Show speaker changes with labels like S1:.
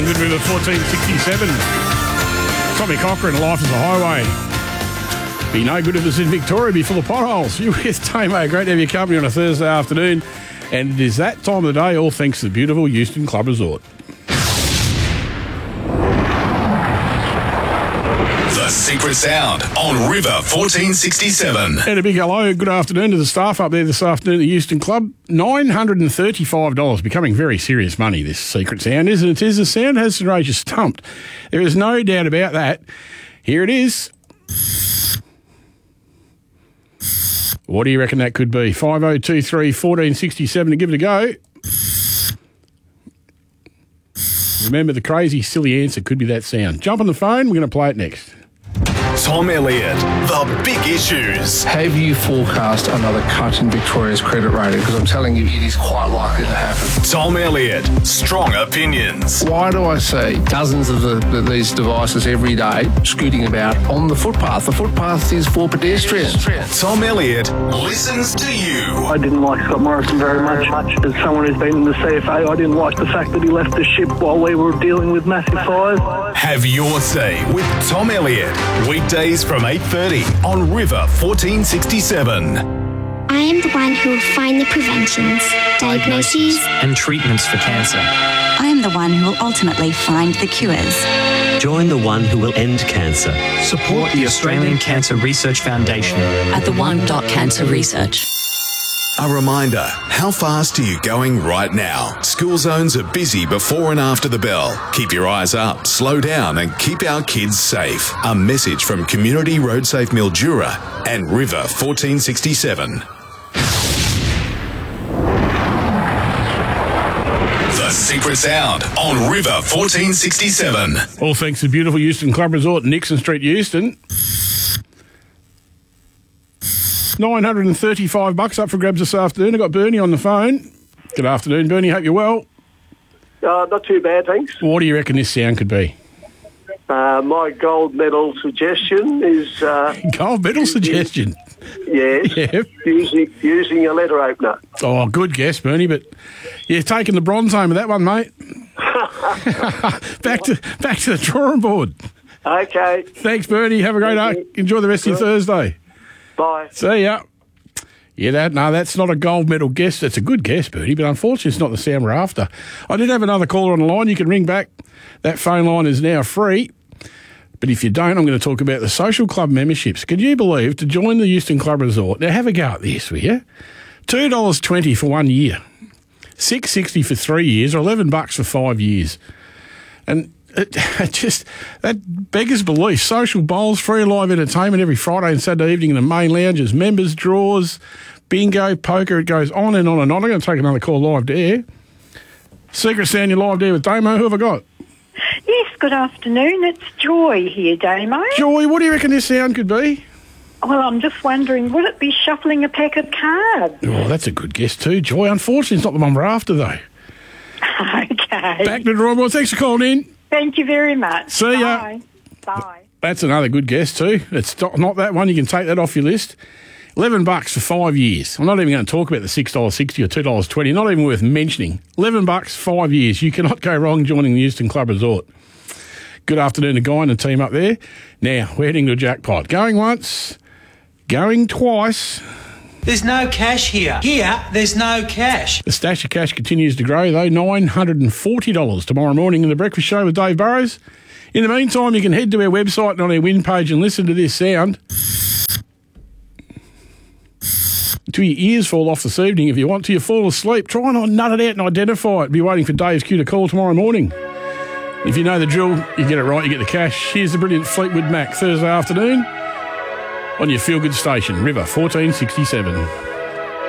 S1: Good River 1467. Tommy Cochran, Life is a Highway. Be no good if it's in Victoria, be full of potholes. You with Tamo. Great to have your company on a Thursday afternoon. And it is that time of the day, all thanks to the beautiful Euston Club Resort.
S2: The Secret Sound on River 1467.
S1: And a big hello, good afternoon to the staff up there this afternoon at the Euston Club. $935, becoming very serious money, this Secret Sound, isn't it? It is. The sound has the radio stumped. There is no doubt about that. Here it is. What do you reckon that could be? 5023 1467 to give it a go. Remember, the crazy, silly answer could be that sound. Jump on the phone, we're going to play it next.
S2: Tom Elliott, the big issues.
S3: Have you forecast another cut in Victoria's credit rating? Because I'm telling you, it is quite likely to happen.
S2: Tom Elliott, strong opinions.
S3: Why do I see dozens of these devices every day scooting about on the footpath? The footpath is for pedestrians.
S2: Tom Elliott listens to you.
S4: I didn't like Scott Morrison very much. As someone who's been in the CFA, I didn't like the fact that he left the ship while we were dealing with massive fires.
S2: Have your say with Tom Elliott. Weekdays from 8:30 on River 1467.
S5: I am the one who will find the preventions, diagnoses,
S6: and treatments for cancer.
S7: I am the one who will ultimately find the cures.
S8: Join the one who will end cancer.
S6: Support the Australian Cancer Research Foundation
S7: at the One.Cancer Research.
S2: A reminder, how fast are you going right now? School zones are busy before and after the bell. Keep your eyes up, slow down and keep our kids safe. A message from Community Road Safe Mildura and River 1467. The Secret Sound on River 1467.
S1: All thanks to beautiful Euston Club Resort, Nixon Street, Euston. $935 up for grabs this afternoon. I've got Bernie on the phone. Good afternoon, Bernie. Hope you're well.
S4: Not too bad, thanks.
S1: What do you reckon this sound could be?
S4: My gold medal suggestion is...
S1: Gold medal suggestion?
S4: Yes.
S1: Yeah.
S4: Using a letter opener.
S1: Oh, good guess, Bernie, but you're taking the bronze home with that one, mate. Back to the drawing board.
S4: Okay.
S1: Thanks, Bernie. Have a great day. Enjoy the rest of your Thursday.
S4: Bye.
S1: See ya. Yeah, that's not a gold medal guess. That's a good guess, Bertie, but unfortunately it's not the sound we're after. I did have another caller on the line. You can ring back. That phone line is now free. But if you don't, I'm going to talk about the social club memberships. Could you believe, to join the Euston Club Resort, now have a go at this, will you? $2.20 for 1 year, $6.60 for 3 years, or $11 for 5 years. And that beggars belief. Social bowls, free live entertainment every Friday and Saturday evening in the main lounges, members, draws, bingo, poker, it goes on and on and on. I'm going to take another call live to air. Secret Sound, you're live there with Damo. Who have I got?
S9: Yes, good afternoon. It's Joy here, Damo.
S1: Joy, what do you reckon this sound could be?
S9: Well, I'm just wondering, would it be shuffling a pack of cards?
S1: Oh, that's a good guess too, Joy. Unfortunately, it's not the one we're after, though.
S9: Okay.
S1: Back to the drawing board. Thanks for calling in.
S9: Thank you very much.
S1: See ya.
S9: Bye. Bye.
S1: That's another good guess too. It's not that one. You can take that off your list. $11 for 5 years. I'm not even going to talk about the $6.60 or $2.20. Not even worth mentioning. $11, 5 years. You cannot go wrong joining the Euston Club Resort. Good afternoon to Guy and the team up there. Now, we're heading to a jackpot. Going once, going twice.
S10: There's no cash here. Here, there's no cash.
S1: The stash of cash continues to grow, though. $940 tomorrow morning in The Breakfast Show with Dave Burrows. In the meantime, you can head to our website and on our win page and listen to this sound until your ears fall off this evening. If you want to, you fall asleep. Try and nut it out and identify it. Be waiting for Dave's cue to call tomorrow morning. If you know the drill, you get it right, you get the cash. Here's the brilliant Fleetwood Mac Thursday afternoon on your feel-good station, River 1467.